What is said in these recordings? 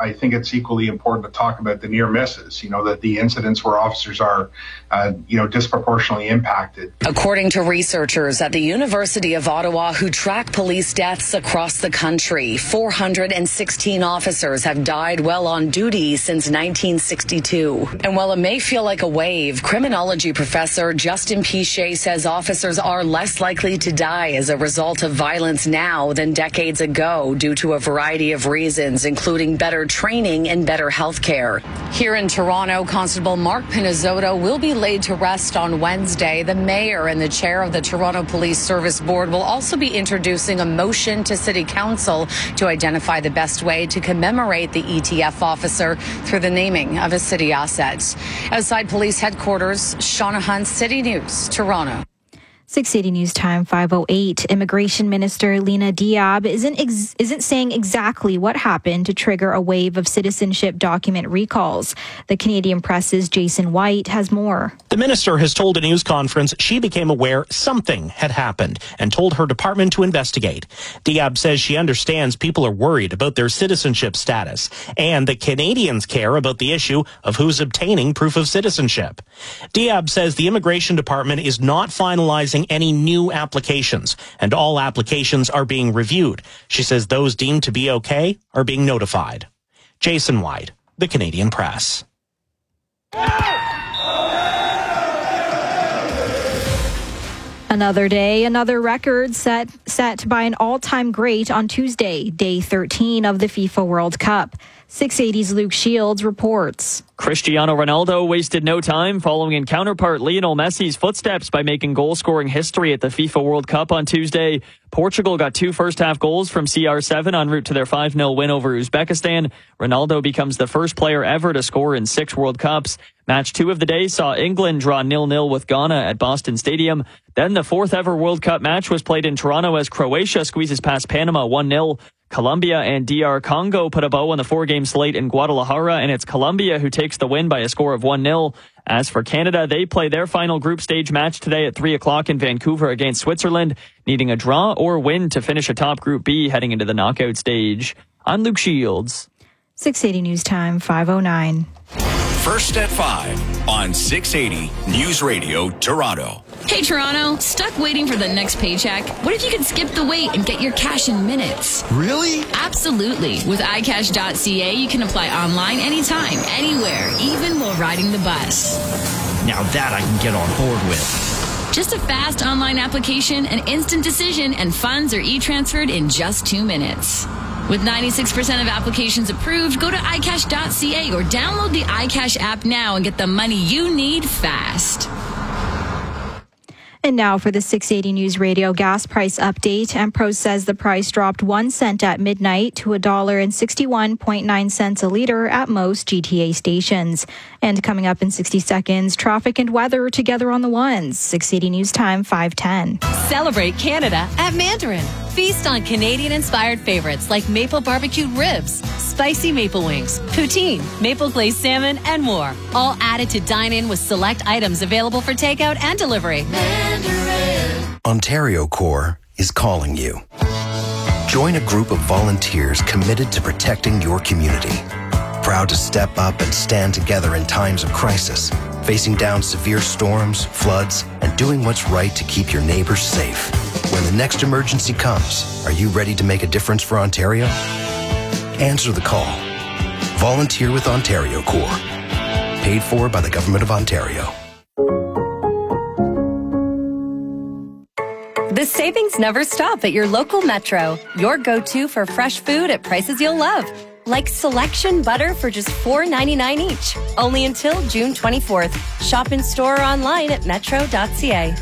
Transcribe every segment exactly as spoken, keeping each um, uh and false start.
I think it's equally important to talk about the near misses, you know, that the incidents where officers are, uh, you know, disproportionately impacted. According to researchers at the University of Ottawa who track police deaths across the country, four hundred sixteen officers have died while on duty since nineteen sixty-two. And while it may feel like a wave, criminology professor Justin Piche says officers are less likely to die as a result of violence now than decades ago due to a variety of reasons, including better training and better health care. Here in Toronto, Constable Mark Pinizzotto will be laid to rest on Wednesday. The mayor and the chair of the Toronto Police Service Board will also be introducing a motion to City Council to identify the best way to commemorate the E T F officer through the naming of a city asset. Outside police headquarters, Shauna Hunt, City News, Toronto. six eighty News Time, five oh eight. Immigration Minister Lina Diab isn't ex- isn't saying exactly what happened to trigger a wave of citizenship document recalls. The Canadian Press's Jason White has more. The minister has told a news conference she became aware something had happened and told her department to investigate. Diab says she understands people are worried about their citizenship status and that Canadians care about the issue of who's obtaining proof of citizenship. Diab says the immigration department is not finalizing any new applications, and all applications are being reviewed. She says those deemed to be okay are being notified. Jason White, the Canadian Press. Another day, another record set set by an all-time great on Tuesday, day thirteen of the FIFA World Cup. six eighty's Luke Shields reports. Cristiano Ronaldo wasted no time following in counterpart Lionel Messi's footsteps by making goal-scoring history at the FIFA World Cup on Tuesday. Portugal got two first-half goals from C R seven en route to their five nil win over Uzbekistan. Ronaldo becomes the first player ever to score in six World Cups. Match two of the day saw England draw nil nil with Ghana at Boston Stadium. Then the fourth ever World Cup match was played in Toronto as Croatia squeezes past Panama one nil. Colombia and D R Congo put a bow on the four-game slate in Guadalajara, and it's Colombia who takes the win by a score of one nil. As for Canada, they play their final group stage match today at three o'clock in Vancouver against Switzerland, needing a draw or win to finish atop Group B heading into the knockout stage. I'm Luke Shields. six eighty News Time, five oh nine. First at five on six eighty News Radio Toronto. Hey Toronto, stuck waiting for the next paycheck? What if you could skip the wait and get your cash in minutes? Really? Absolutely. With i cash dot c a, you can apply online anytime, anywhere, even while riding the bus. Now that I can get on board with. Just a fast online application, an instant decision, and funds are e-transferred in just two minutes. With ninety-six percent of applications approved, go to i cash dot c a or download the iCash app now and get the money you need fast. And now for the six eighty News Radio gas price update. Empro says the price dropped one cent at midnight to one dollar and sixty-one point nine cents a litre at most G T A stations. And coming up in sixty seconds, traffic and weather together on the ones. six eighty News Time, five ten. Celebrate Canada at Mandarin. Feast on Canadian-inspired favorites like maple barbecued ribs, spicy maple wings, poutine, maple glazed salmon, and more. All added to dine in with select items available for takeout and delivery. Mandarin. Ontario Corps is calling you. Join a group of volunteers committed to protecting your community. Proud to step up and stand together in times of crisis, facing down severe storms, floods, and doing what's right to keep your neighbors safe. When the next emergency comes, are you ready to make a difference for Ontario? Answer the call. Volunteer with Ontario Corps. Paid for by the Government of Ontario. The savings never stop at your local Metro. Your go-to for fresh food at prices you'll love. Like selection butter for just four ninety-nine each. Only until June twenty-fourth. Shop in store or online at metro dot c a.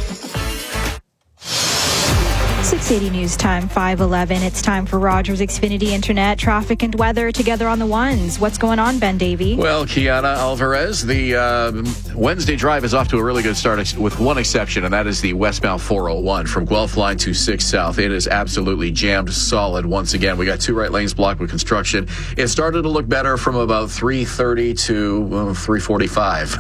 six eighty News Time, five eleven. It's time for Rogers Xfinity Internet, traffic and weather together on the ones. What's going on, Ben Davey? Well, Kiana Alvarez, the uh, Wednesday drive is off to a really good start with one exception, and that is the westbound four oh one from Guelph Line to six South. It is absolutely jammed solid once again. We got two right lanes blocked with construction. It started to look better from about three thirty to well, three forty-five.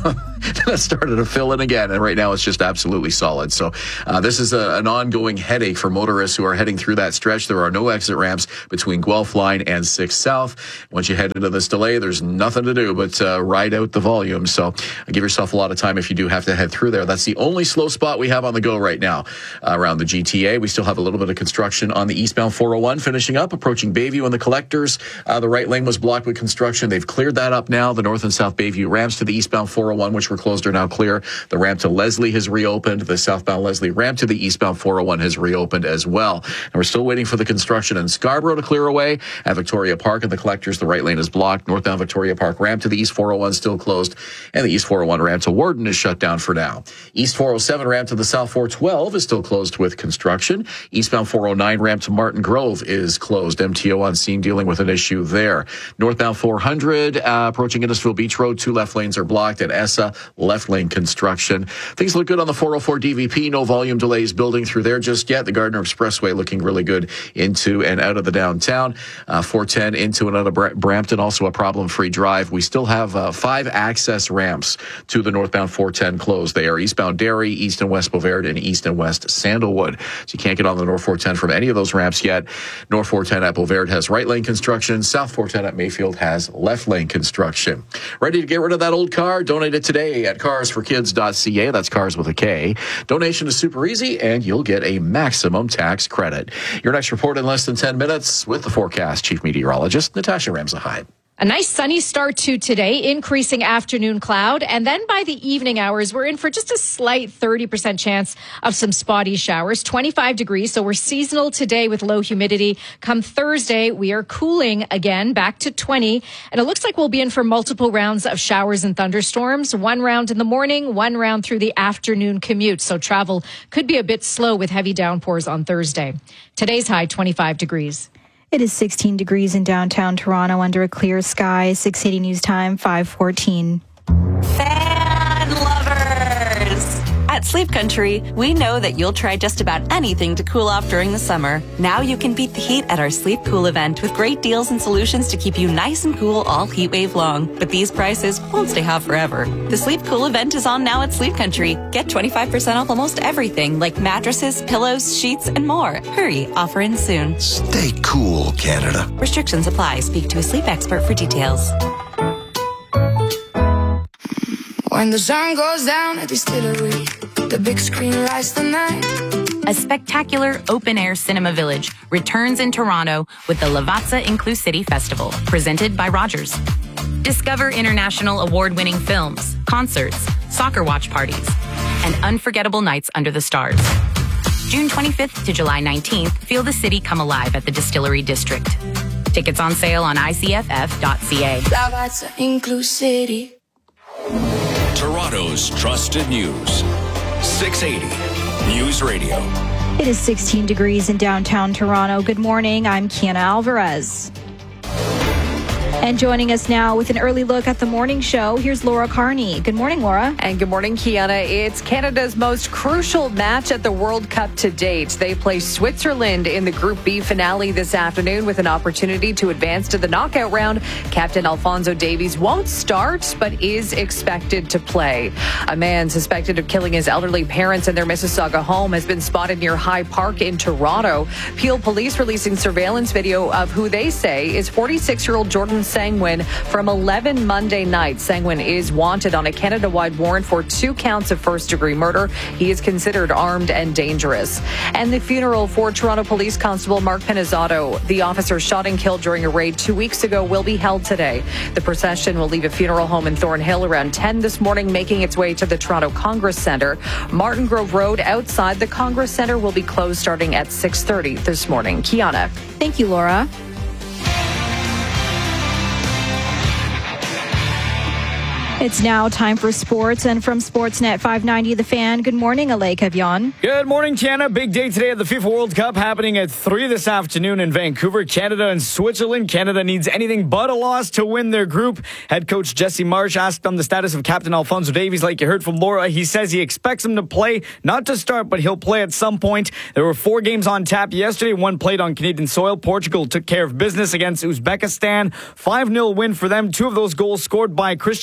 then it started to fill in again, and right now it's just absolutely solid. So uh, this is a, an ongoing headache for motorists who are heading through that stretch. There are no exit ramps between Guelph Line and six South. Once you head into this delay, there's nothing to do but uh, ride out the volume. So give yourself a lot of time if you do have to head through there. That's the only slow spot we have on the go right now uh, around the G T A. We still have a little bit of construction on the eastbound four oh one finishing up, approaching Bayview and the Collectors. Uh, the right lane was blocked with construction. They've cleared that up now. The north and south Bayview ramps to the eastbound four oh one, which were closed, are now clear. The ramp to Leslie has reopened. The southbound Leslie ramp to the eastbound four oh one has reopened as well. And we're still waiting for the construction in Scarborough to clear away. At Victoria Park and the Collectors, the right lane is blocked. Northbound Victoria Park ramp to the east four oh one still closed. And the east four oh one ramp to Warden is shut down for now. East four oh seven ramp to the south four twelve is still closed with construction. Eastbound four oh nine ramp to Martin Grove is closed. M T O on scene dealing with an issue there. Northbound four hundred uh, approaching Innisfil Beach Road, two left lanes are blocked. At E S A, left lane construction. Things look good on the four oh four D V P. No volume delays building through there just yet. The Gardner Expressway looking really good into and out of the downtown. Uh, four ten into and out of Bra- Brampton, also a problem-free drive. We still have uh, five access ramps to the northbound four ten closed. They are eastbound Derry, east and west Beauvert, and east and west Sandalwood. So you can't get on the North four ten from any of those ramps yet. North four ten at Beauvert has right lane construction. South four ten at Mayfield has left lane construction. Ready to get rid of that old car? Donate it today at cars for kids dot c a. That's cars with a K. Donation is super easy, and you'll get a maximum tax credit. Your next report in less than ten minutes with the forecast. Chief Meteorologist Natasha Ramsahide. A nice sunny start to today, increasing afternoon cloud, and then by the evening hours, we're in for just a slight thirty percent chance of some spotty showers. twenty-five degrees, so we're seasonal today with low humidity. Come Thursday, we are cooling again, back to twenty, and it looks like we'll be in for multiple rounds of showers and thunderstorms. One round in the morning, one round through the afternoon commute, so travel could be a bit slow with heavy downpours on Thursday. Today's high, twenty-five degrees. It is sixteen degrees in downtown Toronto under a clear sky. six eighty News Time, five fourteen. Fan lovers! At Sleep Country, we know that you'll try just about anything to cool off during the summer. Now you can beat the heat at our Sleep Cool event with great deals and solutions to keep you nice and cool all heat wave long. But these prices won't stay hot forever. The Sleep Cool event is on now at Sleep Country. Get twenty-five percent off almost everything like mattresses, pillows, sheets, and more. Hurry, offer in soon. Stay cool, Canada. Restrictions apply. Speak to a sleep expert for details. When the sun goes down at Distillery, the big screen lights the night. A spectacular open-air cinema village returns in Toronto with the Lavazza Inclusivity Festival, presented by Rogers. Discover international award-winning films, concerts, soccer watch parties, and unforgettable nights under the stars. June twenty-fifth to July nineteenth, feel the city come alive at the Distillery District. Tickets on sale on I C F F dot C A. Lavazza Inclusivity. Toronto's trusted news. six eighty News Radio. It is sixteen degrees in downtown Toronto. Good morning. I'm Kiana Alvarez. And joining us now with an early look at the morning show, here's Laura Carney. Good morning, Laura. And good morning, Kiana. It's Canada's most crucial match at the World Cup to date. They play Switzerland in the Group B finale this afternoon with an opportunity to advance to the knockout round. Captain Alphonso Davies won't start, but is expected to play. A man suspected of killing his elderly parents in their Mississauga home has been spotted near High Park in Toronto. Peel police releasing surveillance video of who they say is forty-six-year-old Jordan Sangwin from eleven Monday nights. Sangwin is wanted on a Canada-wide warrant for two counts of first-degree murder. He is considered armed and dangerous. And the funeral for Toronto Police Constable Mark Penizzotto, the officer shot and killed during a raid two weeks ago, will be held today. The procession will leave a funeral home in Thornhill around ten this morning, making its way to the Toronto Congress Centre. Martin Grove Road outside the Congress Centre will be closed starting at six thirty this morning. Kiana. Thank you, Laura. It's now time for sports, and from Sportsnet five ninety The Fan, good morning, Alay Kavyan. Good morning, Kiana. Big day today at the FIFA World Cup happening at three this afternoon in Vancouver. Canada and Switzerland. Canada needs anything but a loss to win their group. Head coach Jesse Marsh asked on the status of Captain Alphonso Davies, like you heard from Laura. He says he expects him to play, not to start, but he'll play at some point. There were four games on tap yesterday. One played on Canadian soil. Portugal took care of business against Uzbekistan. five nil win for them. Two of those goals scored by Cristiano Ronaldo.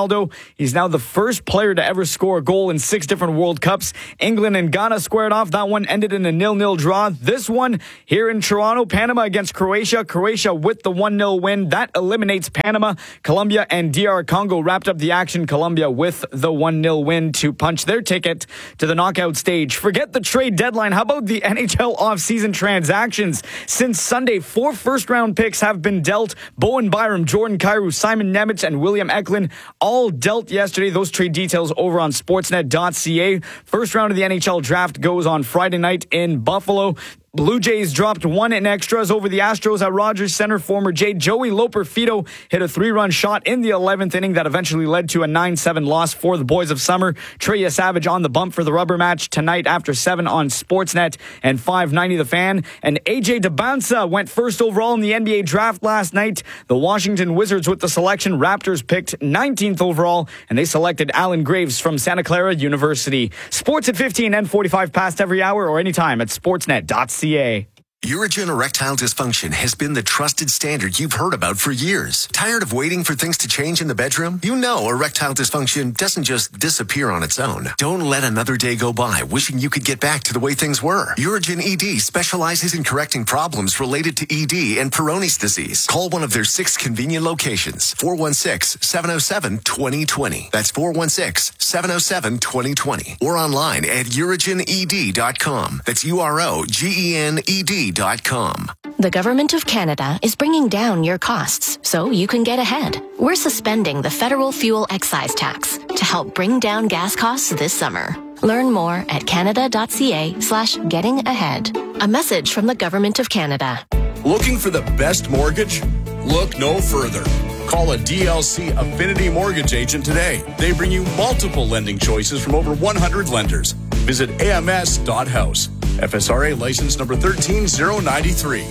Ronaldo. He's now the first player to ever score a goal in six different World Cups. England and Ghana squared off. That one ended in a nil-nil draw. This one here in Toronto, Panama against Croatia. Croatia with the one nil win. That eliminates Panama. Colombia and D R Congo wrapped up the action. Colombia with the one nil win to punch their ticket to the knockout stage. Forget the trade deadline. How about the N H L offseason transactions? Since Sunday, four first-round picks have been dealt. Bowen Byram, Jordan Kyrou, Simon Nemec, and William Eklund all dealt yesterday. Those trade details over on sportsnet dot c a. First round of the N H L draft goes on Friday night in Buffalo. Blue Jays dropped one in extras over the Astros at Rogers Center. Former J. Joey Loperfido hit a three-run shot in the eleventh inning that eventually led to a nine seven loss for the Boys of Summer. Trey Savage on the bump for the rubber match tonight after seven on Sportsnet and five ninety The Fan. And A J Debinsa went first overall in the N B A draft last night. The Washington Wizards with the selection. Raptors picked nineteenth overall, and they selected Alan Graves from Santa Clara University. Sports at fifteen and forty-five past every hour or anytime at sportsnet dot c a. C A. Urigen erectile dysfunction has been the trusted standard you've heard about for years. Tired of waiting for things to change in the bedroom? You know erectile dysfunction doesn't just disappear on its own. Don't let another day go by wishing you could get back to the way things were. Urigen E D specializes in correcting problems related to E D and Peyronie's disease. Call one of their six convenient locations. four one six, seven oh seven, two oh two oh. That's four one six, seven oh seven, two oh two oh. Or online at urigen e d dot com. That's U R O G E N E D dot com. The Government of Canada is bringing down your costs so you can get ahead. We're suspending the federal fuel excise tax to help bring down gas costs this summer. Learn more at canada.ca slash getting ahead. A message from the Government of Canada. Looking for the best mortgage? Look no further. Call a D L C Affinity Mortgage agent today. They bring you multiple lending choices from over one hundred lenders. Visit A M S dot house. F S R A license number one three zero nine three.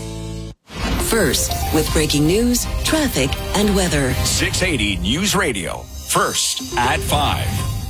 First, with breaking news, traffic, and weather. six eighty News Radio. First at five.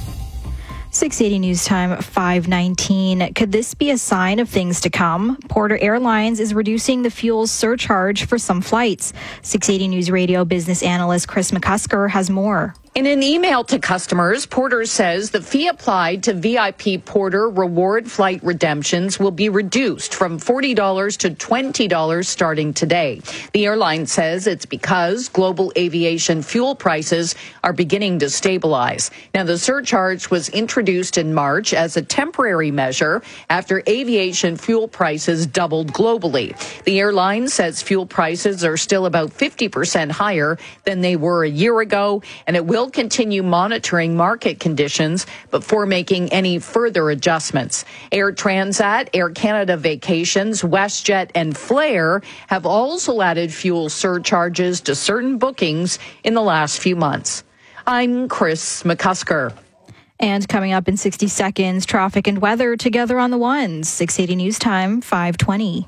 six eighty News Time, five nineteen. Could this be a sign of things to come? Porter Airlines is reducing the fuel surcharge for some flights. six eighty News Radio business analyst Chris McCusker has more. In an email to customers, Porter says the fee applied to V I P Porter reward flight redemptions will be reduced from forty dollars to twenty dollars starting today. The airline says it's because global aviation fuel prices are beginning to stabilize. Now, the surcharge was introduced in March as a temporary measure after aviation fuel prices doubled globally. The airline says fuel prices are still about fifty percent higher than they were a year ago, and it will continue monitoring market conditions before making any further adjustments. Air Transat, Air Canada Vacations, WestJet, and Flair have also added fuel surcharges to certain bookings in the last few months. I'm Chris McCusker. And coming up in sixty seconds, traffic and weather together on the ones. six eighty News Time, five twenty.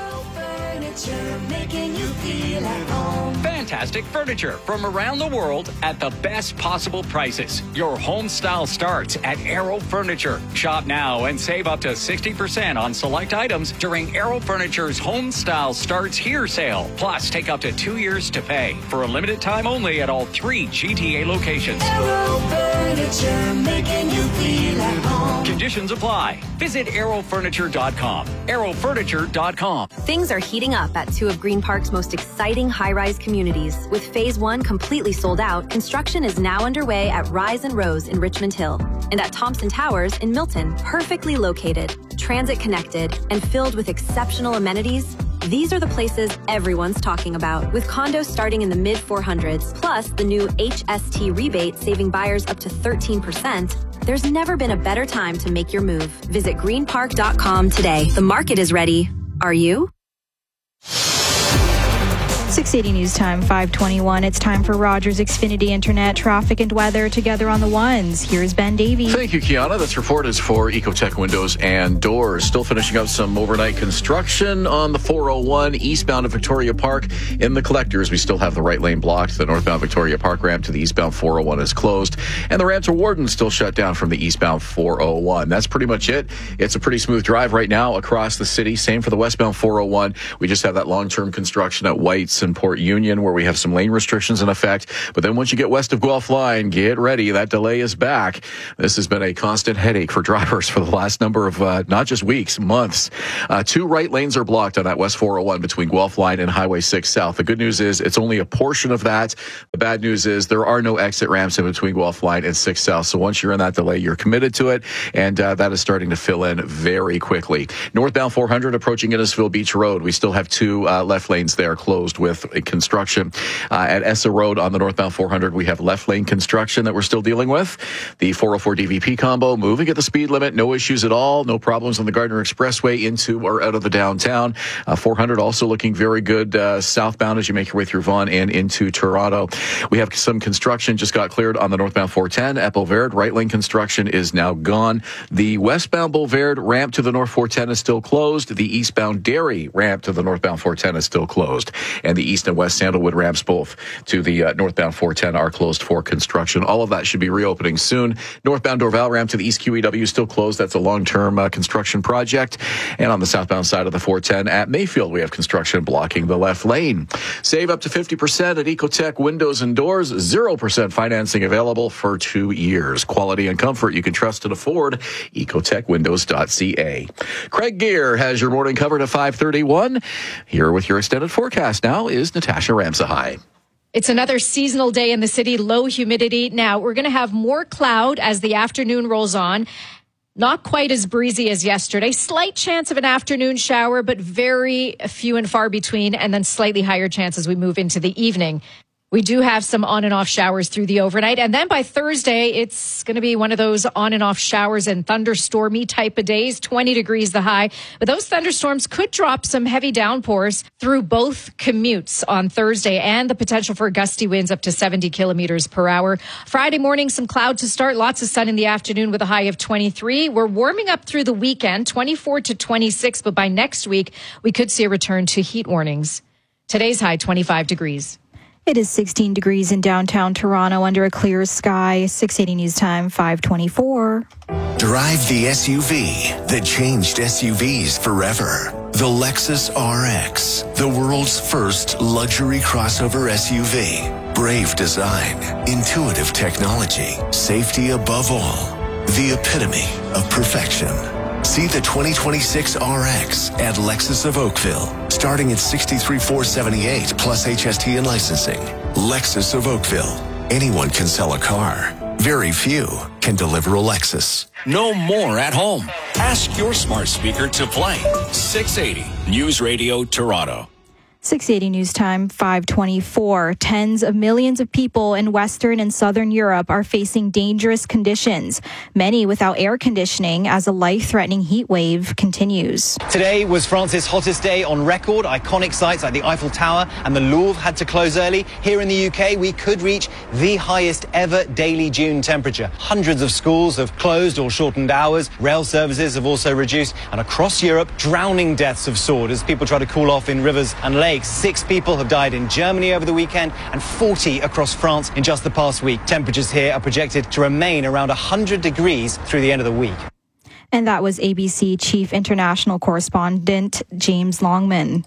Fantastic furniture from around the world at the best possible prices. Your home style starts at Aero Furniture. Shop now and save up to sixty percent on select items during Aero Furniture's Home Style Starts Here sale. Plus, take up to two years to pay for a limited time only at all three G T A locations. Aero Furniture, making you feel at home. Conditions apply. Visit aero furniture dot com. aero furniture dot com. Things are heating up at two of Green Park's most exciting high-rise communities. With phase one completely sold out, construction is now underway at Rise and Rose in Richmond Hill and at Thompson Towers in Milton. Perfectly located, transit connected, and filled with exceptional amenities, these are the places everyone's talking about. With condos starting in the mid four hundreds, plus the new H S T rebate saving buyers up to thirteen percent, there's never been a better time to make your move. Visit green park dot com today. The market is ready. Are you? six eighty News Time, five twenty-one. It's time for Rogers Xfinity Internet traffic and weather together on the ones. Here's Ben Davey. Thank you, Kiana. This report is for Ecotech Windows and Doors. Still finishing up some overnight construction on the four oh one eastbound of Victoria Park. In the collectors, we still have the right lane blocked. The northbound Victoria Park ramp to the eastbound four oh one is closed. And the ramp to Warden still shut down from the eastbound four oh one. That's pretty much it. It's a pretty smooth drive right now across the city. Same for the westbound four oh one. We just have that long-term construction at White's That's in Port Union, where we have some lane restrictions in effect. But then once you get west of Guelph Line, get ready. That delay is back. This has been a constant headache for drivers for the last number of, uh, not just weeks, months. Uh, two right lanes are blocked on that West four oh one between Guelph Line and Highway six South. The good news is it's only a portion of that. The bad news is there are no exit ramps in between Guelph Line and six South. So once you're in that delay, you're committed to it. And uh, that is starting to fill in very quickly. Northbound four hundred approaching Innisfil Beach Road. We still have two uh, left lanes there closed with construction. Uh, at Essa Road on the northbound four hundred, we have left lane construction that we're still dealing with. The four oh four D V P combo moving at the speed limit. No issues at all. No problems on the Gardner Expressway into or out of the downtown. Uh, four hundred also looking very good uh, southbound as you make your way through Vaughan and into Toronto. We have some construction just got cleared on the northbound four ten at Boulevard. Right lane construction is now gone. The westbound Boulevard ramp to the north four ten is still closed. The eastbound Derry ramp to the northbound four ten is still closed. And the east and west Sandalwood ramps both to the uh, northbound four ten are closed for construction. All of that should be reopening soon. Northbound Dorval ramp to the east Q E W is still closed. That's a long-term uh, construction project. And on the southbound side of the four ten at Mayfield, we have construction blocking the left lane. Save up to fifty percent at Ecotech Windows and Doors. zero percent financing available for two years. Quality and comfort you can trust and afford. ecotech windows dot c a. Craig Gear has your morning covered at five thirty-one. Here with your extended forecast now is Natasha Ramsahai. It's another seasonal day in the city, low humidity. Now, we're going to have more cloud as the afternoon rolls on. Not quite as breezy as yesterday. Slight chance of an afternoon shower, but very few and far between, and then slightly higher chance as we move into the evening. We do have some on and off showers through the overnight. And then by Thursday, it's going to be one of those on and off showers and thunderstormy type of days, twenty degrees the high. But those thunderstorms could drop some heavy downpours through both commutes on Thursday, and the potential for gusty winds up to seventy kilometers per hour. Friday morning, some cloud to start. Lots of sun in the afternoon with a high of twenty-three. We're warming up through the weekend, twenty-four to twenty-six. But by next week, we could see a return to heat warnings. Today's high, twenty-five degrees. It is sixteen degrees in downtown Toronto under a clear sky. six eighty News Time, five twenty-four. Drive the S U V that changed S U Vs forever. The Lexus R X, the world's first luxury crossover S U V. Brave design, intuitive technology, safety above all. The epitome of perfection. See the twenty twenty-six R X at Lexus of Oakville, starting at sixty-three thousand four hundred seventy-eight dollars plus H S T and licensing. Lexus of Oakville. Anyone can sell a car. Very few can deliver a Lexus. No more at home. Ask your smart speaker to play six eighty News Radio Toronto. six eighty News Time, five twenty-four. Tens of millions of people in Western and Southern Europe are facing dangerous conditions, many without air conditioning as a life-threatening heat wave continues. Today was France's hottest day on record. Iconic sites like the Eiffel Tower and the Louvre had to close early. Here in the U K, we could reach the highest ever daily June temperature. Hundreds of schools have closed or shortened hours. Rail services have also reduced. And across Europe, drowning deaths have soared as people try to cool off in rivers and lakes. Six people have died in Germany over the weekend and forty across France in just the past week. Temperatures here are projected to remain around one hundred degrees through the end of the week. And that was A B C Chief International Correspondent James Longman.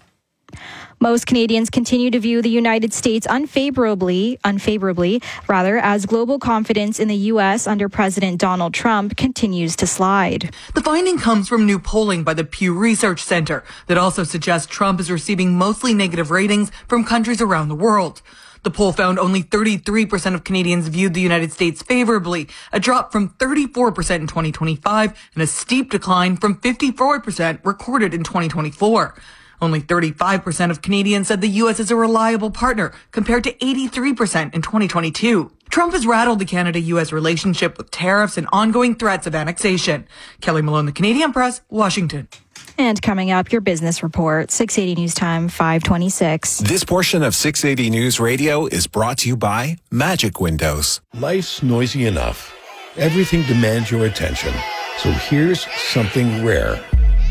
Most Canadians continue to view the United States unfavorably, unfavorably, rather, as global confidence in the U S under President Donald Trump continues to slide. The finding comes from new polling by the Pew Research Center that also suggests Trump is receiving mostly negative ratings from countries around the world. The poll found only thirty-three percent of Canadians viewed the United States favorably, a drop from thirty-four percent in twenty twenty-five and a steep decline from fifty-four percent recorded in twenty twenty-four. Only thirty-five percent of Canadians said the U S is a reliable partner, compared to eighty-three percent in twenty twenty-two. Trump has rattled the Canada-U S relationship with tariffs and ongoing threats of annexation. Kelly Malone, The Canadian Press, Washington. And coming up, your business report, six eighty News Time, five twenty-six. This portion of six eighty News Radio is brought to you by Magic Windows. Life's noisy enough. Everything demands your attention. So here's something rare.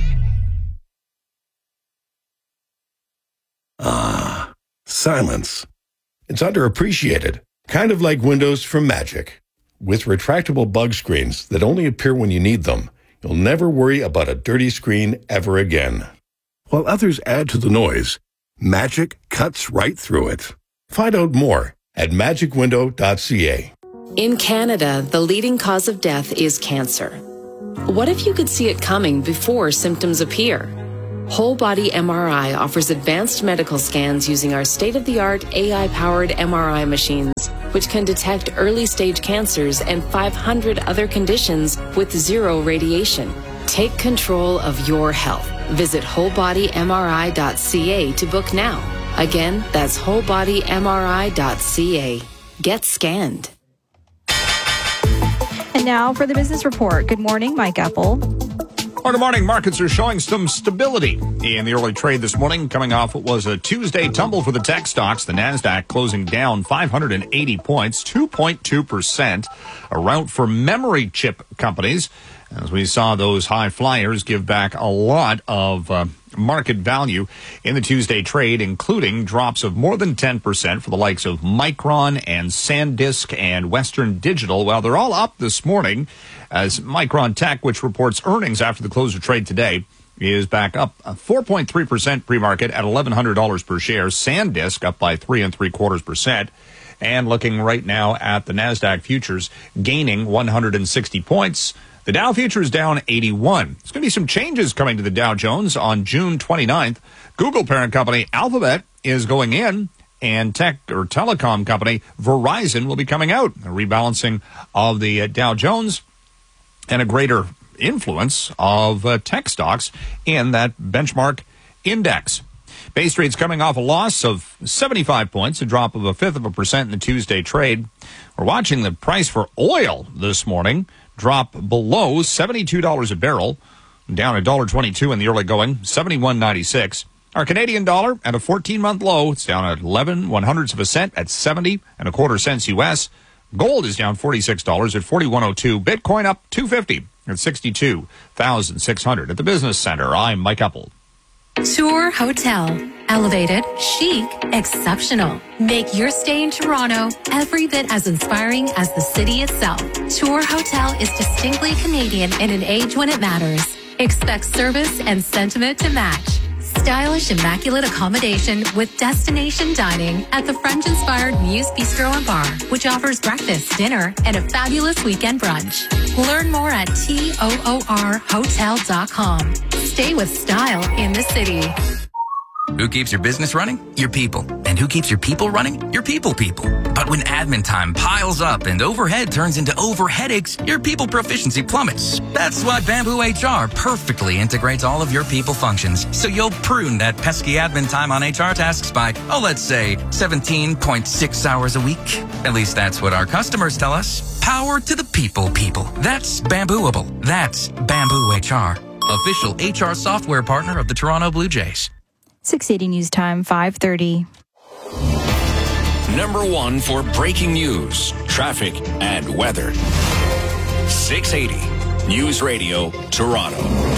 Ah, silence. It's underappreciated, kind of like Windows from Magic. With retractable bug screens that only appear when you need them, you'll never worry about a dirty screen ever again. While others add to the noise, Magic cuts right through it. Find out more at magic window dot c a. In Canada, the leading cause of death is cancer. What if you could see it coming before symptoms appear? Whole Body M R I offers advanced medical scans using our state-of-the-art A I-powered M R I machines, which can detect early-stage cancers and five hundred other conditions with zero radiation. Take control of your health. Visit whole body m r i dot c a to book now. Again, that's whole body m r i dot c a. Get scanned. And now for the business report. Good morning, Mike Apple. Good morning. Markets are showing some stability in the early trade this morning, coming off what was a Tuesday tumble for the tech stocks. The NASDAQ closing down five hundred eighty points, two point two percent. A rout for memory chip companies, as we saw those high flyers give back a lot of uh, market value in the Tuesday trade, including drops of more than ten percent for the likes of Micron and SanDisk and Western Digital. Well, they're all up this morning, as Micron Tech, which reports earnings after the close of trade today, is back up four point three percent pre-market at eleven hundred dollars per share. SanDisk up by three and three quarters percent. And looking right now at the NASDAQ futures, gaining one hundred sixty points. The Dow futures down eighty-one. There's going to be some changes coming to the Dow Jones on June twenty-ninth. Google parent company Alphabet is going in, and tech or telecom company Verizon will be coming out. A rebalancing of the uh, Dow Jones and a greater influence of uh, tech stocks in that benchmark index. Bay Street's coming off a loss of seventy-five points, a drop of a fifth of a percent in the Tuesday trade. We're watching the price for oil this morning drop below seventy-two dollars a barrel, down one dollar twenty-two in the early going, seventy-one ninety-six. Our Canadian dollar at a fourteen-month low, it's down at eleven one hundredths of a cent at seventy and a quarter cents U S. Gold is down forty-six dollars at forty-one oh two. Bitcoin up two fifty at sixty-two thousand six hundred. At the Business Center, I'm Mike Apple. Tour Hotel. Elevated, chic, exceptional. Make your stay in Toronto every bit as inspiring as the city itself. Tour Hotel is distinctly Canadian in an age when it matters. Expect service and sentiment to match. Stylish, immaculate accommodation with destination dining at the French-inspired Muse Bistro and Bar, which offers breakfast, dinner, and a fabulous weekend brunch. Learn more at toor hotel dot com. Stay with style in the city. Who keeps your business running? Your people. And who keeps your people running? Your people people. But when admin time piles up and overhead turns into over headaches, your people proficiency plummets. That's why Bamboo H R perfectly integrates all of your people functions, so you'll prune that pesky admin time on H R tasks by, oh, let's say, seventeen point six hours a week. At least that's what our customers tell us. Power to the people people. That's Bambooable. That's Bamboo H R. Official H R software partner of the Toronto Blue Jays. six eighty News Time, five thirty. Number one for breaking news, traffic, and weather. six eighty News Radio, Toronto.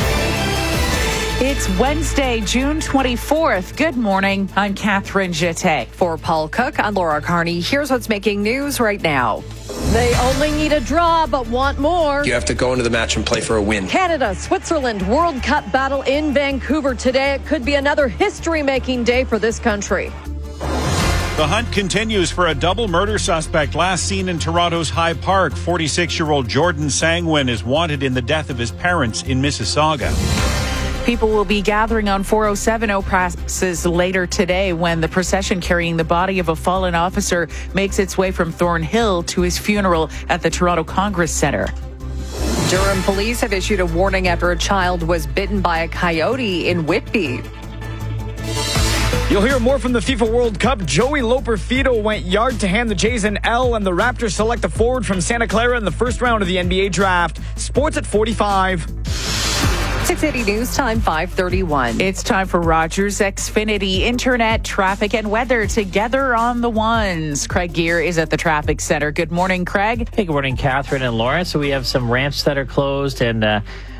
It's Wednesday, June twenty-fourth. Good morning. I'm Catherine Jette. For Paul Cook, I'm Laura Carney. Here's what's making news right now. They only need a draw, but want more. You have to go into the match and play for a win. Canada, Switzerland, World Cup battle in Vancouver today. It could be another history-making day for this country. The hunt continues for a double murder suspect last seen in Toronto's High Park. forty-six-year-old Jordan Sangwin is wanted in the death of his parents in Mississauga. People will be gathering on four oh seven overpasses later today when the procession carrying the body of a fallen officer makes its way from Thornhill to his funeral at the Toronto Congress Centre. Durham police have issued a warning after a child was bitten by a coyote in Whitby. You'll hear more from the FIFA World Cup. Joey Loperfido went yard to hand the Jays an L, and the Raptors select a forward from Santa Clara in the first round of the N B A draft. Sports at forty-five. six eighty News Time, five thirty-one. It's time for Rogers Xfinity Internet, traffic, and weather together on the ones. Craig Gear is at the traffic center. Good morning, Craig. Hey, good morning, Catherine and Lawrence. So we have some ramps that are closed and uh,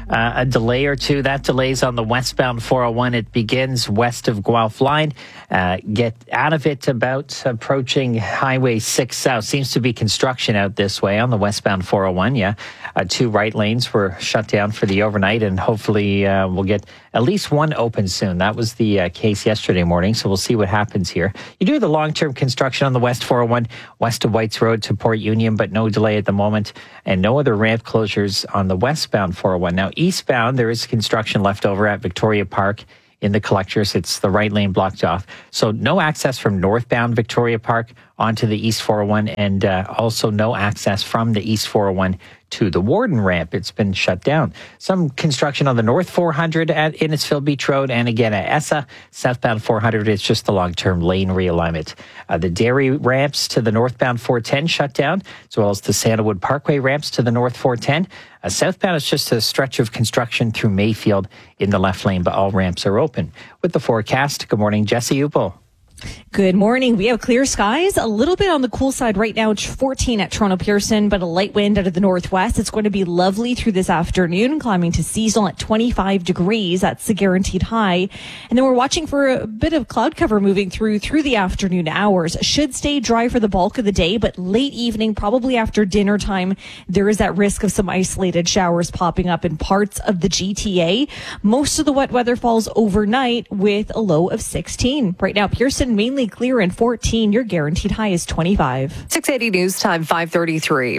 uh, a delay or two. That delay's on the westbound four oh one. It begins west of Guelph Line. Uh, get out of it about approaching Highway six South. Seems to be construction out this way on the westbound four oh one. Yeah, uh, two right lanes were shut down for the overnight, and hopefully uh, we'll get at least one open soon. That was the uh, case yesterday morning, so we'll see what happens here. You do have the long-term construction on the west four oh one, west of Whites Road to Port Union, but no delay at the moment, and no other ramp closures on the westbound four oh one. Now, eastbound, there is construction left over at Victoria Park in the collectors. It's the right lane blocked off. So no access from northbound Victoria Park onto the east four oh one, and uh, also no access from the east four oh one to the Warden ramp. It's been shut down. Some construction on the north four hundred at Innisfil Beach Road, and again at Essa, southbound four hundred. It's just the long-term lane realignment. Uh, the Dairy ramps to the northbound four ten shut down, as well as the Sandalwood Parkway ramps to the north four ten. Uh, southbound is just a stretch of construction through Mayfield in the left lane, but all ramps are open. With the forecast, good morning, Jesse Upel. Good morning. We have clear skies, a little bit on the cool side right now. It's fourteen at Toronto Pearson, but a light wind out of the northwest. It's going to be lovely through this afternoon, climbing to seasonal at twenty-five degrees. That's the guaranteed high. And then we're watching for a bit of cloud cover moving through through the afternoon hours. Should stay dry for the bulk of the day, but late evening, probably after dinner time, there is that risk of some isolated showers popping up in parts of the G T A. Most of the wet weather falls overnight with a low of sixteen. Right now, Pearson mainly clear and fourteen. Your guaranteed high is twenty-five. six eighty News Time, five thirty-three.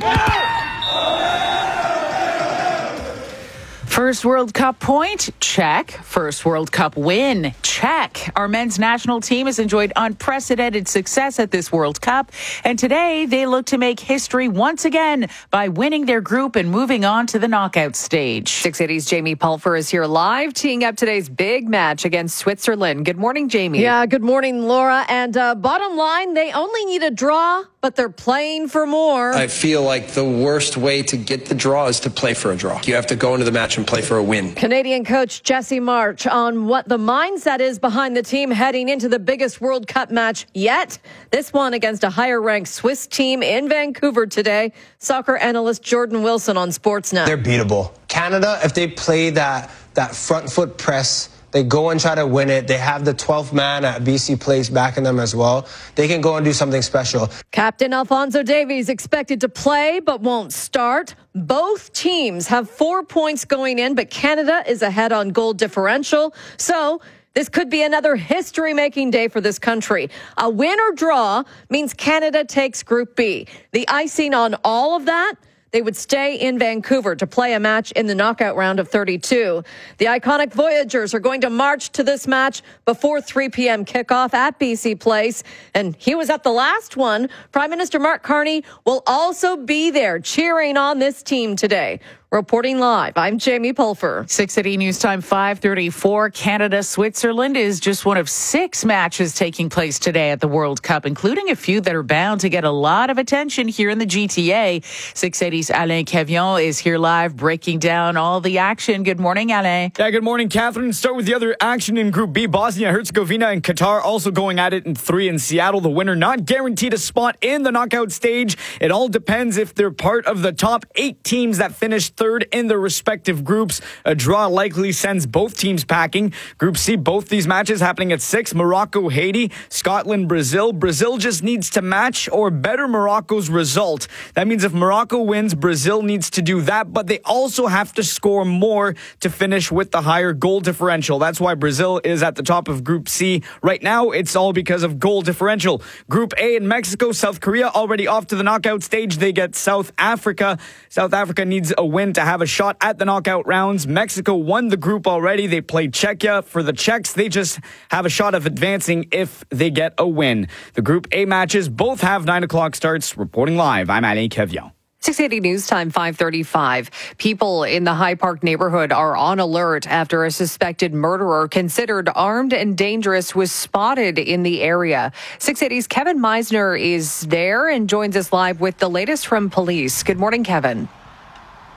First World Cup point? Check. First World Cup win? Check. Our men's national team has enjoyed unprecedented success at this World Cup, and today they look to make history once again by winning their group and moving on to the knockout stage. six eighty's Jamie Pulfer is here live, teeing up today's big match against Switzerland. Good morning, Jamie. Yeah, good morning, Laura. And uh, bottom line, they only need a draw, but they're playing for more. I feel like the worst way to get the draw is to play for a draw. You have to go into the match and play for a win. Canadian coach Jesse March on what the mindset is behind the team heading into the biggest World Cup match yet. This one against a higher-ranked Swiss team in Vancouver today. Soccer analyst Jordan Wilson on Sportsnet. They're beatable. Canada, if they play that, that front foot press, they go and try to win it. They have the twelfth man at B C Place backing them as well. They can go and do something special. Captain Alphonso Davies expected to play but won't start. Both teams have four points going in, but Canada is ahead on goal differential. So this could be another history-making day for this country. A win or draw means Canada takes Group B. The icing on all of that, they would stay in Vancouver to play a match in the knockout round of thirty-two. The iconic Voyagers are going to march to this match before three p.m. kickoff at B C Place. And he was at the last one. Prime Minister Mark Carney will also be there cheering on this team today. Reporting live, I'm Jamie Pulfer. six eighty News Time, five thirty-four. Canada-Switzerland is just one of six matches taking place today at the World Cup, including a few that are bound to get a lot of attention here in the G T A. six eighty's Alain Cavion is here live breaking down all the action. Good morning, Alain. Yeah, good morning, Catherine. Start with the other action in Group B. Bosnia-Herzegovina and Qatar also going at it in three in Seattle. The winner not guaranteed a spot in the knockout stage. It all depends if they're part of the top eight teams that finished third in their respective groups. A draw likely sends both teams packing. Group C, both these matches happening at six. Morocco, Haiti, Scotland, Brazil. Brazil just needs to match or better Morocco's result. That means if Morocco wins, Brazil needs to do that, but they also have to score more to finish with the higher goal differential. That's why Brazil is at the top of Group C. Right now, it's all because of goal differential. Group A in Mexico, South Korea already off to the knockout stage. They get South Africa. South Africa needs a win to have a shot at the knockout rounds. Mexico won the group already. They played Czechia. For the Czechs, they just have a shot of advancing if they get a win. The Group A matches both have nine o'clock starts. Reporting live, I'm Alain Cavion. six eighty News Time, five thirty-five. People in the High Park neighborhood are on alert after a suspected murderer considered armed and dangerous was spotted in the area. six eighty's Kevin Meisner is there and joins us live with the latest from police. Good morning, Kevin.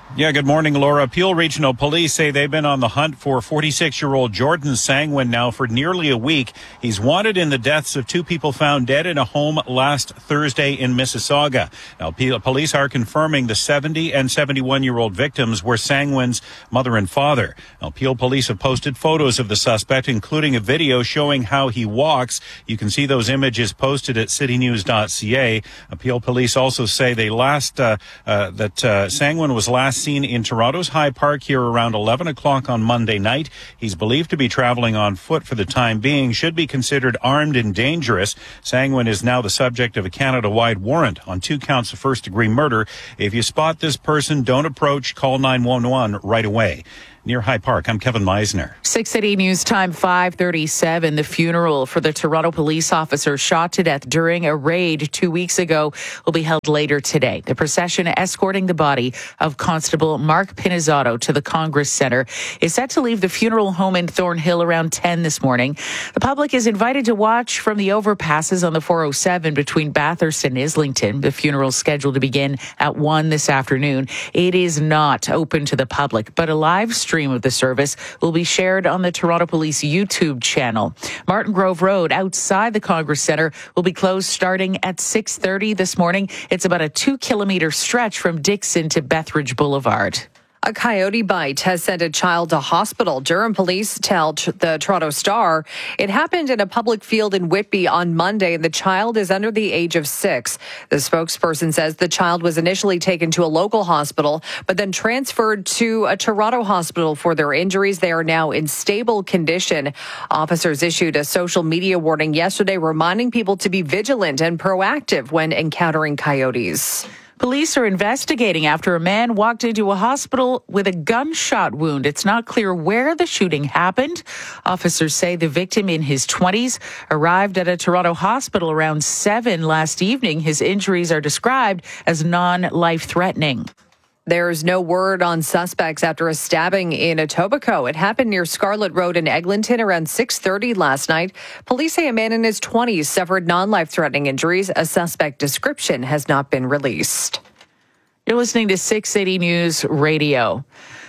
Yeah, good morning, Laura. Peel Regional Police say they've been on the hunt for forty-six-year-old Jordan Sangwin now for nearly a week. He's wanted in the deaths of two people found dead in a home last Thursday in Mississauga. Now, Peel police are confirming the seventy and seventy-one-year-old victims were Sangwin's mother and father. Now, Peel police have posted photos of the suspect, including a video showing how he walks. You can see those images posted at city news dot c a. Peel police also say they last uh, uh, that uh, Sangwin was last seen in Toronto's High Park here around eleven o'clock on Monday night. He's believed to be traveling on foot for the time being, should be considered armed and dangerous. Sangwin is now the subject of a Canada-wide warrant on two counts of first-degree murder. If you spot this person, don't approach, call nine one one right away. Near High Park, I'm Kevin Meisner. six eighty News Time, five thirty-seven. The funeral for the Toronto police officer shot to death during a raid two weeks ago will be held later today. The procession escorting the body of Constable Mark Pinizzato to the Congress Centre is set to leave the funeral home in Thornhill around ten this morning. The public is invited to watch from the overpasses on the four oh seven between Bathurst and Islington. The funeral is scheduled to begin at one this afternoon. It is not open to the public, but a live stream of the service will be shared on the Toronto Police YouTube channel. Martin Grove Road outside the Congress Centre will be closed starting at six thirty this morning. It's about a two kilometre stretch from Dixon to Bethridge Boulevard. A coyote bite has sent a child to hospital. Durham police tell t- the Toronto Star it happened in a public field in Whitby on Monday, and the child is under the age of six. The spokesperson says the child was initially taken to a local hospital, but then transferred to a Toronto hospital for their injuries. They are now in stable condition. Officers issued a social media warning yesterday reminding people to be vigilant and proactive when encountering coyotes. Police are investigating after a man walked into a hospital with a gunshot wound. It's not clear where the shooting happened. Officers say the victim in his twenties arrived at a Toronto hospital around seven last evening. His injuries are described as non-life-threatening. There's no word on suspects after a stabbing in Etobicoke. It happened near Scarlett Road in Eglinton around six thirty last night. Police say a man in his twenties suffered non-life-threatening injuries. A suspect description has not been released. You're listening to six eighty News Radio.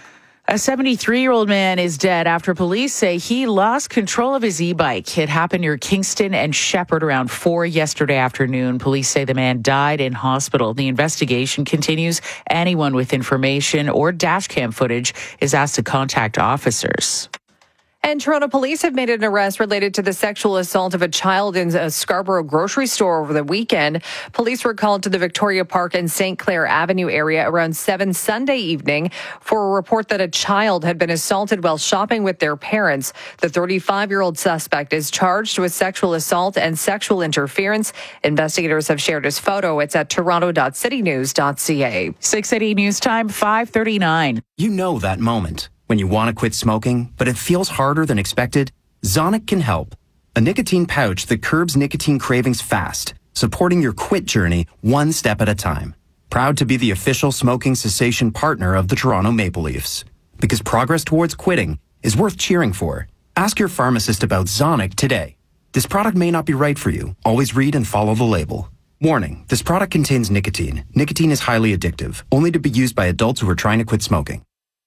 A seventy-three-year-old man is dead after police say he lost control of his e-bike. It happened near Kingston and Shepherd around four yesterday afternoon. Police say the man died in hospital. The investigation continues. Anyone with information or dashcam footage is asked to contact officers. And Toronto police have made an arrest related to the sexual assault of a child in a Scarborough grocery store over the weekend. Police were called to the Victoria Park and Saint Clair Avenue area around seven Sunday evening for a report that a child had been assaulted while shopping with their parents. The thirty-five-year-old suspect is charged with sexual assault and sexual interference. Investigators have shared his photo. It's at toronto dot city news dot c a. six eighty News Time, five thirty-nine. You know that moment when you want to quit smoking, but it feels harder than expected? Zonic can help. A nicotine pouch that curbs nicotine cravings fast, supporting your quit journey one step at a time. Proud to be the official smoking cessation partner of the Toronto Maple Leafs. Because progress towards quitting is worth cheering for. Ask your pharmacist about Zonic today. This product may not be right for you. Always read and follow the label. Warning, this product contains nicotine. Nicotine is highly addictive, only to be used by adults who are trying to quit smoking.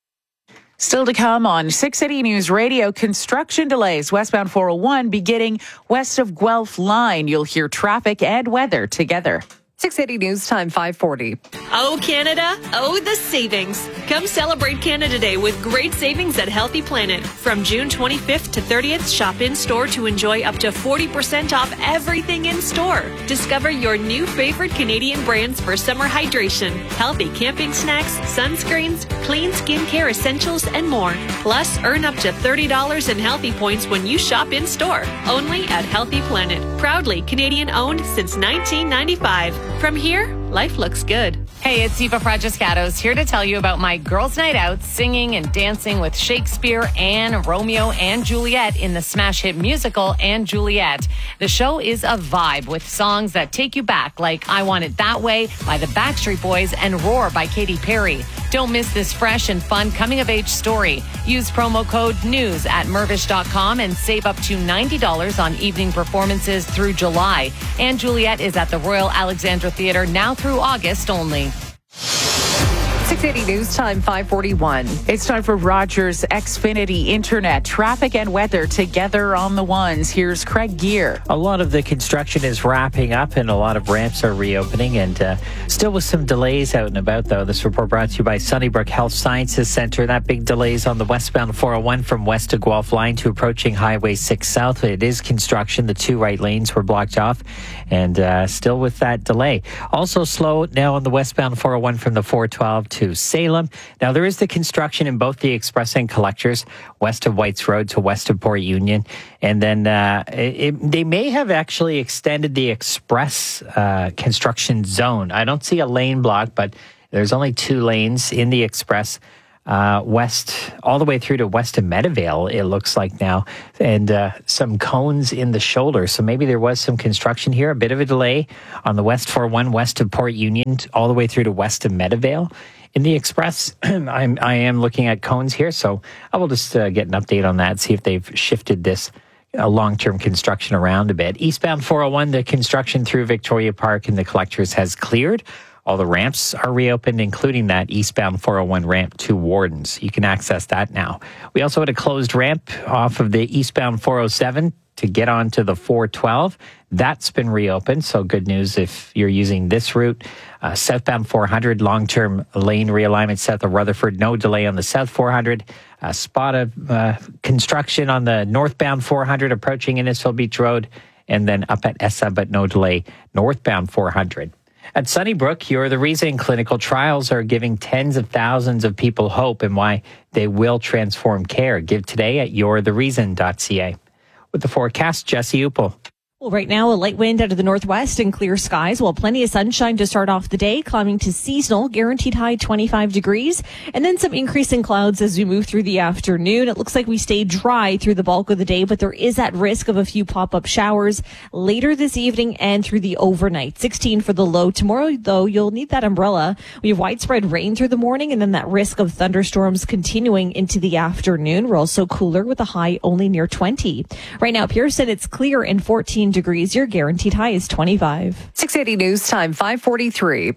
Still to come on six eighty News Radio, construction delays westbound four oh one beginning west of Guelph Line. You'll hear traffic and weather together. six eighty News Time, five forty. Oh, Canada. Oh, the savings. Come celebrate Canada Day with great savings at Healthy Planet. From June twenty-fifth to thirtieth, shop in-store to enjoy up to forty percent off everything in store. Discover your new favorite Canadian brands for summer hydration, healthy camping snacks, sunscreens, clean skincare essentials, and more. Plus, earn up to thirty dollars in Healthy Points when you shop in-store. Only at Healthy Planet. Proudly Canadian-owned since nineteen ninety-five. From here, life looks good. Hey, it's Eva Fragiscatos here to tell you about my girls' night out, singing and dancing with Shakespeare, Anne, Romeo, and Juliet in the smash hit musical Anne Juliet. The show is a vibe with songs that take you back, like I Want It That Way by the Backstreet Boys and Roar by Katy Perry. Don't miss this fresh and fun coming-of-age story. Use promo code NEWS at mervish dot com and save up to ninety dollars on evening performances through July. Anne Juliet is at the Royal Alexandra Theatre now through August only. six eighty News Time, five forty-one. It's time for Rogers Xfinity Internet. Traffic and weather together on the ones. Here's Craig Gear. A lot of the construction is wrapping up and a lot of ramps are reopening, and uh, still with some delays out and about, though. This report brought to you by Sunnybrook Health Sciences Center. That big delays on the westbound four oh one from west to Guelph line to approaching Highway six South. It is construction. The two right lanes were blocked off, and uh, still with that delay. Also slow now on the westbound four oh one from the four twelve to Salem. Now, there is the construction in both the express and collectors, west of Whites Road to west of Port Union. And then uh, it, it, they may have actually extended the express uh, construction zone. I don't see a lane block, but there's only two lanes in the express uh, west, all the way through to west of Meadowvale, it looks like now, and uh, some cones in the shoulder. So maybe there was some construction here, a bit of a delay on the west four oh one west of Port Union, all the way through to west of Meadowvale. In the express, I'm, I am looking at cones here, so I will just uh, get an update on that, see if they've shifted this uh, long-term construction around a bit. Eastbound four oh one, the construction through Victoria Park and the collectors has cleared. All the ramps are reopened, including that eastbound four oh one ramp to Wardens. You can access that now. We also had a closed ramp off of the eastbound four oh seven to get onto the four twelve. That's been reopened, so good news if you're using this route. Uh, southbound four hundred, long-term lane realignment south of Rutherford. No delay on the south four hundred. A spot of uh, construction on the northbound four hundred approaching Innisfil Beach Road, and then up at Essa, but no delay northbound four hundred. At Sunnybrook, You're the Reason clinical trials are giving tens of thousands of people hope and why they will transform care. Give today at you're the reason dot c a. With the forecast, Jesse Upel. Well, right now, a light wind out of the northwest and clear skies, while plenty of sunshine to start off the day, climbing to seasonal, guaranteed high twenty-five degrees, and then some increasing clouds as we move through the afternoon. It looks like we stay dry through the bulk of the day, but there is that risk of a few pop-up showers later this evening and through the overnight. sixteen for the low. Tomorrow, though, you'll need that umbrella. We have widespread rain through the morning, and then that risk of thunderstorms continuing into the afternoon. We're also cooler with a high only near twenty. Right now, Pearson, it's clear and fourteen degrees. Your guaranteed high is twenty-five. six eighty News Time, five forty-three.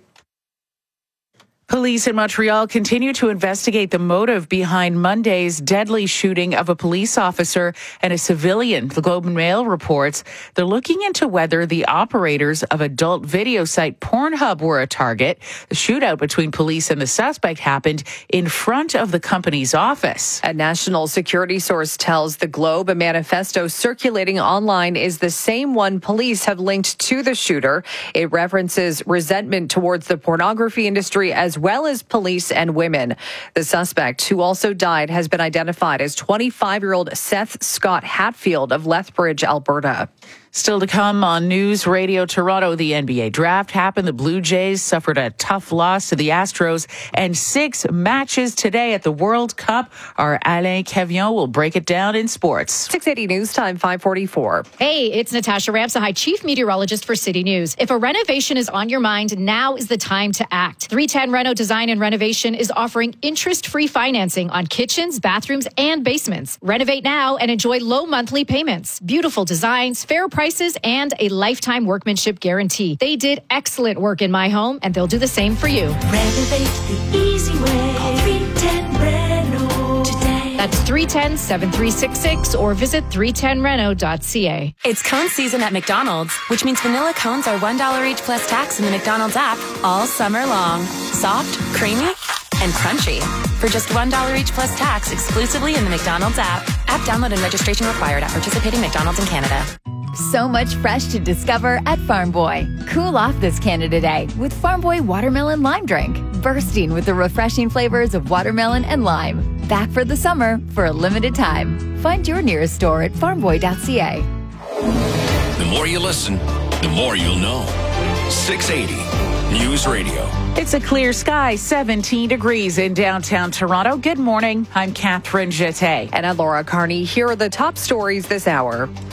Police in Montreal continue to investigate the motive behind Monday's deadly shooting of a police officer and a civilian. The Globe and Mail reports they're looking into whether the operators of adult video site Pornhub were a target. The shootout between police and the suspect happened in front of the company's office. A national security source tells the Globe a manifesto circulating online is the same one police have linked to the shooter. It references resentment towards the pornography industry as well as police and women. The suspect, who also died, has been identified as twenty-five-year-old Seth Scott Hatfield of Lethbridge, Alberta. Still to come on News Radio Toronto, the N B A draft happened. The Blue Jays suffered a tough loss to the Astros, and six matches today at the World Cup. Our Alain Cavillon will break it down in sports. six eighty News Time, five forty-four. Hey, it's Natasha Ramsahai, Chief Meteorologist for City News. If a renovation is on your mind, now is the time to act. three ten Reno Design and Renovation is offering interest-free financing on kitchens, bathrooms, and basements. Renovate now and enjoy low monthly payments, beautiful designs, fair prices, and a lifetime workmanship guarantee. They did excellent work in my home, and they'll do the same for you. Renovate the easy way. Call three ten Reno today. That's three one zero, seven three six six or visit three ten reno dot c a. It's cone season at McDonald's, which means vanilla cones are one dollar each plus tax in the McDonald's app all summer long. Soft, creamy, and crunchy. For just one dollar each plus tax exclusively in the McDonald's app. App download and registration required at participating McDonald's in Canada. So much fresh to discover at Farm Boy. Cool off this Canada Day with Farm Boy Watermelon Lime Drink. Bursting with the refreshing flavors of watermelon and lime. Back for the summer for a limited time. Find your nearest store at farm boy dot c a. The more you listen, the more you'll know. six eighty News Radio. It's a clear sky, seventeen degrees in downtown Toronto. Good morning. I'm Catherine Jeté. And I'm Laura Carney. Here are the top stories this hour.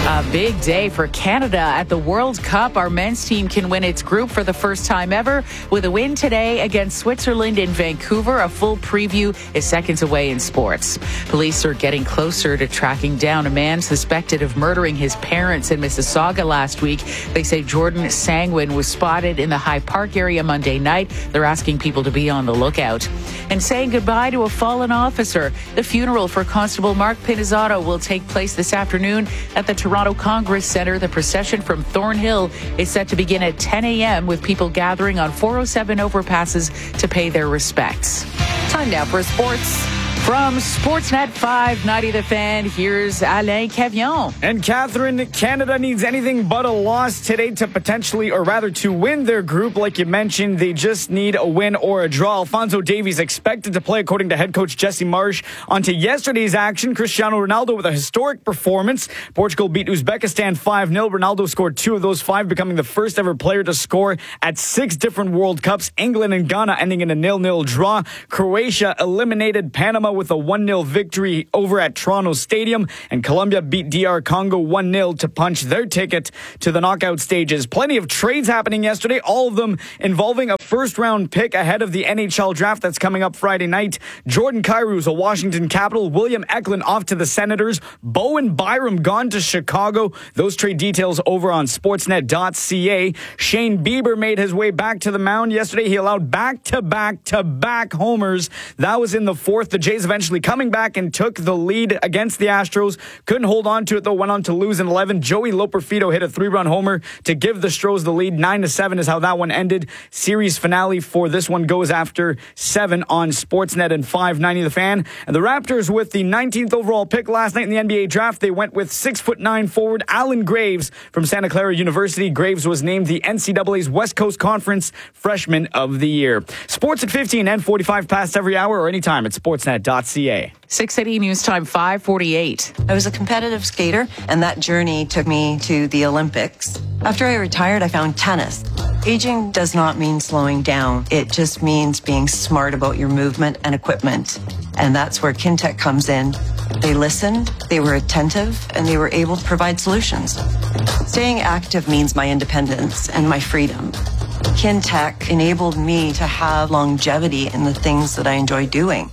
A big day for Canada at the World Cup. Our men's team can win its group for the first time ever with a win today against Switzerland in Vancouver. A full preview is seconds away in sports. Police are getting closer to tracking down a man suspected of murdering his parents in Mississauga last week. They say Jordan Sangwin was spotted in the High Park area Monday night. They're asking people to be on the lookout. And saying goodbye to a fallen officer. The funeral for Constable Mark Pinizzato will take place this afternoon at the Toronto Congress Centre. The procession from Thornhill is set to begin at ten a.m. with people gathering on four oh seven overpasses to pay their respects. Time now for sports. From Sportsnet five ninety The Fan, here's Alain Cavillon. And Catherine, Canada needs anything but a loss today to potentially, or rather to win their group. Like you mentioned, they just need a win or a draw. Alphonso Davies expected to play, according to head coach Jesse Marsh. On to yesterday's action, Cristiano Ronaldo with a historic performance. Portugal beat Uzbekistan five nil. Ronaldo scored two of those five, becoming the first ever player to score at six different World Cups. England and Ghana ending in a nil nil draw. Croatia eliminated Panama with a one nil victory over at Toronto Stadium, and Colombia beat D R Congo one nil to punch their ticket to the knockout stages. Plenty of trades happening yesterday, all of them involving a first-round pick ahead of the N H L draft that's coming up Friday night. Jordan Kyrou, a Washington Capital. William Eklund off to the Senators. Bowen Byram gone to Chicago. Those trade details over on sportsnet dot c a. Shane Bieber made his way back to the mound yesterday. He allowed back-to-back-to-back homers. That was in the fourth. The Jays eventually coming back and took the lead against the Astros. Couldn't hold on to it, though. Went on to lose in eleven. Joey Loperfido hit a three-run homer to give the Stros the lead. nine to seven is how that one ended. Series finale for this one goes after seven on Sportsnet and five ninety The Fan. And the Raptors with the nineteenth overall pick last night in the N B A draft. They went with six foot nine forward Alan Graves from Santa Clara University. Graves was named the N C double A's West Coast Conference Freshman of the Year. Sports at fifteen and forty-five past every hour or anytime at sportsnet dot c a. six eighty News Time five forty-eight. I was a competitive skater, and that journey took me to the Olympics. After I retired, I found tennis. Aging does not mean slowing down. It just means being smart about your movement and equipment. And that's where Kintec comes in. They listened, they were attentive, and they were able to provide solutions. Staying active means my independence and my freedom. Kintec enabled me to have longevity in the things that I enjoy doing.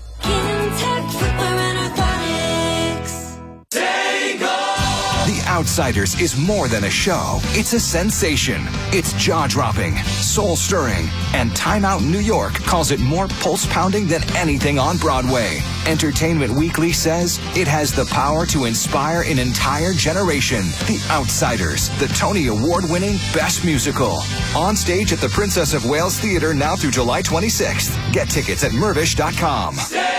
Outsiders is more than a show. It's a sensation. It's jaw-dropping, soul-stirring, and Time Out New York calls it more pulse-pounding than anything on Broadway. Entertainment Weekly says it has the power to inspire an entire generation. The Outsiders, the Tony Award-winning Best Musical. On stage at the Princess of Wales Theatre now through July twenty-sixth. Get tickets at mervish dot com.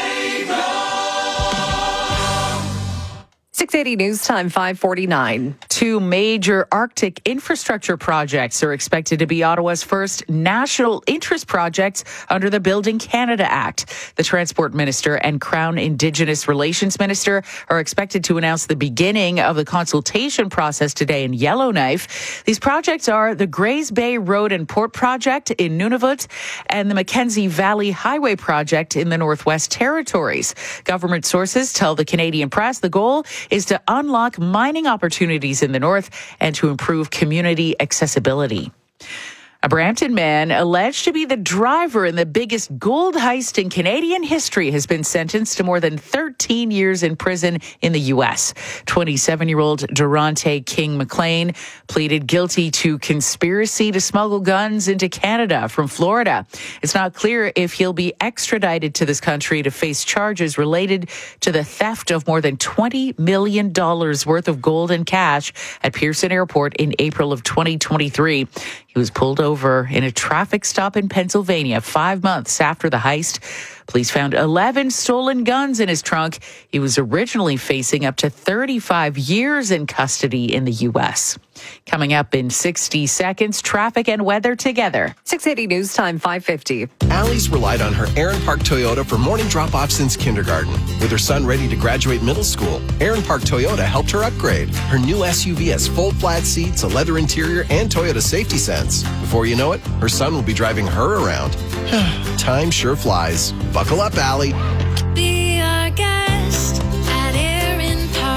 six eighty News Time five forty-nine. Two major Arctic infrastructure projects are expected to be Ottawa's first national interest projects under the Building Canada Act. The Transport Minister and Crown Indigenous Relations Minister are expected to announce the beginning of the consultation process today in Yellowknife. These projects are the Grays Bay Road and Port Project in Nunavut and the Mackenzie Valley Highway Project in the Northwest Territories. Government sources tell the Canadian press the goal is to unlock mining opportunities in the north and to improve community accessibility. A Brampton man alleged to be the driver in the biggest gold heist in Canadian history has been sentenced to more than thirteen years in prison in the U S. twenty-seven-year-old Durante King McLean pleaded guilty to conspiracy to smuggle guns into Canada from Florida. It's not clear if he'll be extradited to this country to face charges related to the theft of more than twenty million dollars worth of gold and cash at Pearson Airport in April of twenty twenty-three. He was pulled over in a traffic stop in Pennsylvania five months after the heist. Police found eleven stolen guns in his trunk. He was originally facing up to thirty-five years in custody in the U S. Coming up in sixty seconds, traffic and weather together. six eighty News Time five fifty. Allie's relied on her Aaron Park Toyota for morning drop-off since kindergarten. With her son ready to graduate middle school, Aaron Park Toyota helped her upgrade. Her new S U V has full flat seats, a leather interior, and Toyota safety sense. Before you know it, her son will be driving her around. Time sure flies. Buckle up, Allie. Be our guest at Aaron Park.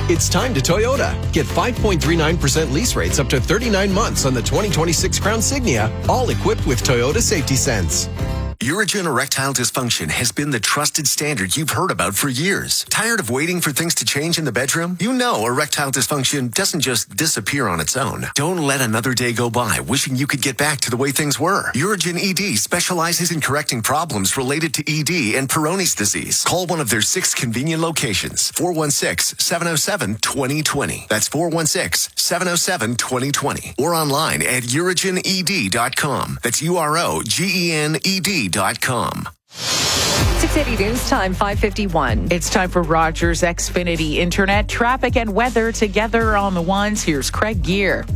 It's time to Toyota. Get five point three nine percent lease rates up to thirty-nine months on the twenty twenty-six Crown Signia, all equipped with Toyota Safety Sense. Urigen erectile dysfunction has been the trusted standard you've heard about for years. Tired of waiting for things to change in the bedroom? You know erectile dysfunction doesn't just disappear on its own. Don't let another day go by wishing you could get back to the way things were. Urigen E D specializes in correcting problems related to E D and Peyronie's disease. Call one of their six convenient locations. four one six, seven oh seven, two oh two oh. That's four one six, seven oh seven, two oh two oh. Or online at urigen e d dot com. That's U R O G E N E D dot com. six eighty News Time, five fifty-one. It's time for Rogers Xfinity Internet. Traffic and weather together on the ones. Here's Craig Gear.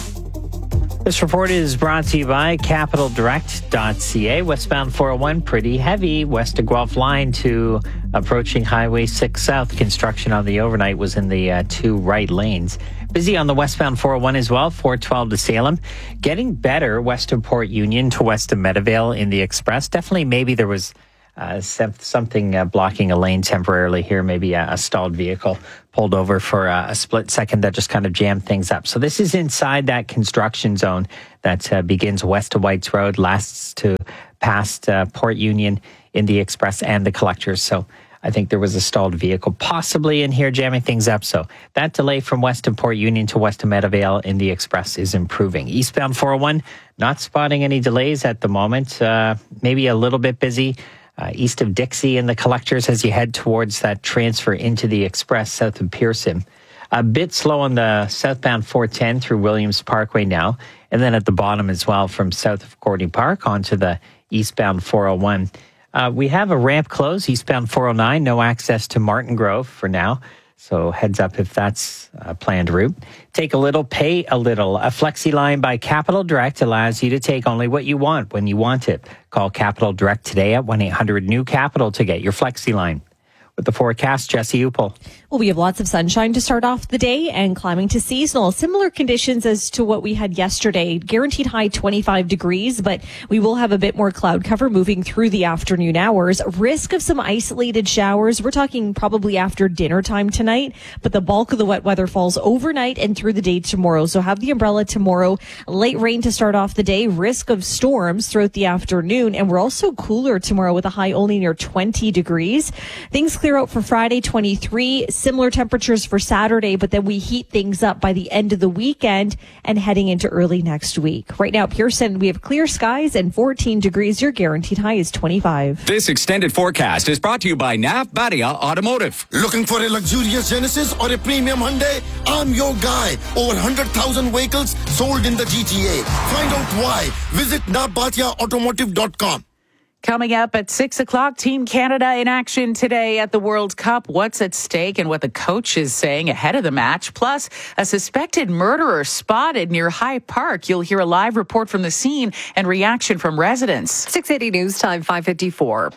This report is brought to you by capital direct dot c a. Westbound four oh one, pretty heavy. West of Guelph line to approaching Highway six South. Construction on the overnight was in the uh, two right lanes. Busy on the westbound four oh one as well, four twelve to Salem. Getting better west of Port Union to west of Meadowvale in the Express. Definitely maybe there was uh, something uh, blocking a lane temporarily here. Maybe a, a stalled vehicle pulled over for a, a split second that just kind of jammed things up. So this is inside that construction zone that uh, begins west of Whites Road, lasts to past uh, Port Union in the Express and the Collectors. So I think there was a stalled vehicle possibly in here jamming things up. So that delay from west of Port Union to west of Meadowvale in the Express is improving. Eastbound four oh one, not spotting any delays at the moment. Uh, maybe a little bit busy uh, east of Dixie in the Collectors as you head towards that transfer into the Express south of Pearson. A bit slow on the southbound four ten through Williams Parkway now. And then at the bottom as well from south of Gordy Park onto the eastbound four oh one. Uh, we have a ramp close, eastbound four oh nine, no access to Martin Grove for now. So heads up if that's a planned route. Take a little, pay a little. A Flexi line by Capital Direct allows you to take only what you want when you want it. Call Capital Direct today at one eight hundred new capital to get your Flexi line. With the forecast, Jesse Upel. Well, we have lots of sunshine to start off the day and climbing to seasonal. Similar conditions as to what we had yesterday. Guaranteed high twenty-five degrees, but we will have a bit more cloud cover moving through the afternoon hours. Risk of some isolated showers. We're talking probably after dinner time tonight, but the bulk of the wet weather falls overnight and through the day tomorrow. So have the umbrella tomorrow. Late rain to start off the day. Risk of storms throughout the afternoon. And we're also cooler tomorrow with a high only near twenty degrees. Things clear out for Friday, twenty-three. Similar temperatures for Saturday, but then we heat things up by the end of the weekend and heading into early next week. Right now, Pearson, we have clear skies and fourteen degrees. Your guaranteed high is twenty-five. This extended forecast is brought to you by Nav Badia Automotive. Looking for a luxurious Genesis or a premium Hyundai? I'm your guy. Over one hundred thousand vehicles sold in the G T A. Find out why. Visit nav badia automotive dot com. Coming up at six o'clock, Team Canada in action today at the World Cup. What's at stake and what the coach is saying ahead of the match. Plus, a suspected murderer spotted near High Park. You'll hear a live report from the scene and reaction from residents. six eighty News Time, five fifty-four.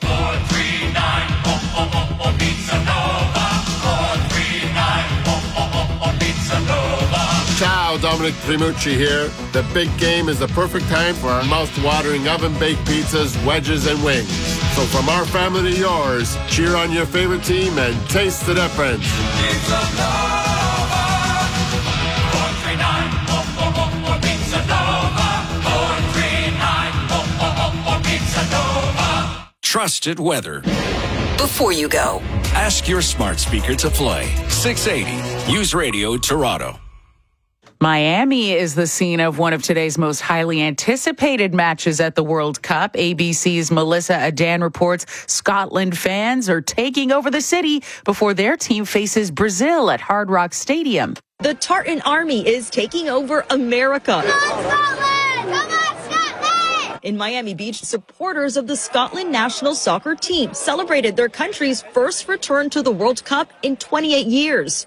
Ciao, Dominic Primucci here. The big game is the perfect time for our mouth-watering oven-baked pizzas, wedges, and wings. So from our family to yours, cheer on your favorite team and taste the difference. Pizza Nova, four three nine, oh, oh, oh, oh, Pizza Nova, four three nine, oh, oh, oh, oh, Pizza Nova. Trusted weather. Before you go, ask your smart speaker to play six eighty News Radio Toronto. Miami is the scene of one of today's most highly anticipated matches at the World Cup. A B C's Melissa Adan reports Scotland fans are taking over the city before their team faces Brazil at Hard Rock Stadium. The Tartan Army is taking over America. Come on, Scotland! Come on, Scotland! In Miami Beach, supporters of the Scotland national soccer team celebrated their country's first return to the World Cup in twenty-eight years.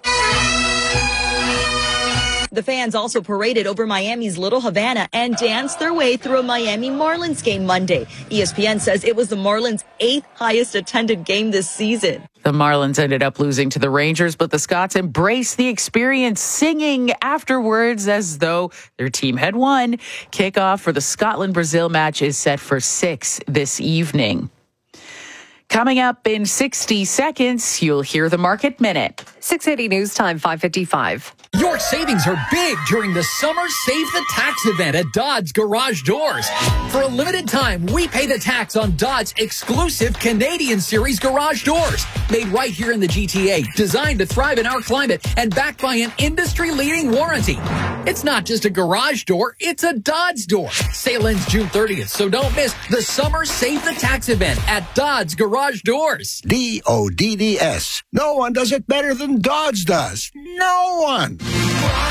The fans also paraded over Miami's Little Havana and danced their way through a Miami Marlins game Monday. E S P N says it was the Marlins' eighth highest attended game this season. The Marlins ended up losing to the Rangers, but the Scots embraced the experience, singing afterwards as though their team had won. Kickoff for the Scotland-Brazil match is set for six this evening. Coming up in sixty seconds, you'll hear the Market Minute. six eighty News Time, five fifty-five. Your savings are big during the Summer Save the Tax event at Dodds Garage Doors. For a limited time, we pay the tax on Dodds exclusive Canadian Series garage doors. Made right here in the G T A, designed to thrive in our climate, and backed by an industry-leading warranty. It's not just a garage door, it's a Dodds door. Sale ends June thirtieth, so don't miss the Summer Save the Tax event at Dodds Garage Doors. D O D D S. No one does it better than Dodds does. No one.